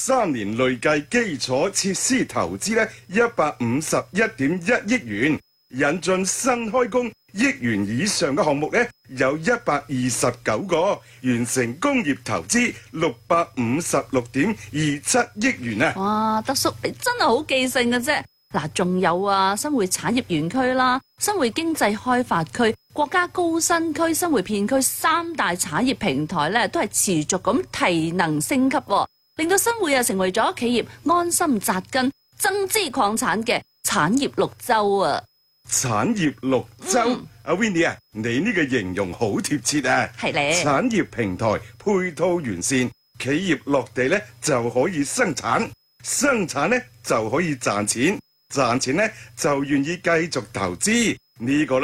3年累計基礎設施投資呢151.1億元，引進新開工億元以上嘅項目呢有129個，完成工業投資656.27億元啊！ 哇，德叔你真係好記性嘅啫！嗱，仲有啊，新會產業園區啦，新會經濟開發區、國家高新區、新會片區3大產業平台咧，都係持續咁提能升級，令到新會啊成為咗企業安心紮根、增資擴產嘅產業綠洲啊！ 產業綠洲，阿 Winnie 啊，你呢個形容好貼切啊！ 係咧， 產業平台配套完善，企業落地咧就可以生產，生產咧就可以賺錢，賺錢咧就願意繼續投資，呢個咧